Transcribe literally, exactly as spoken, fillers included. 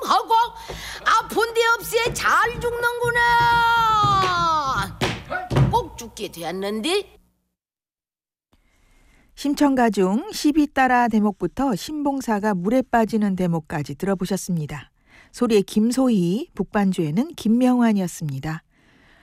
하고 아픈 데 없이 잘 죽는구나. 꼭 죽게 되었는데. 심청가 중 시비 따라 대목부터 신봉사가 물에 빠지는 대목까지 들어보셨습니다. 소리의 김소희, 북반주에는 김명환이었습니다.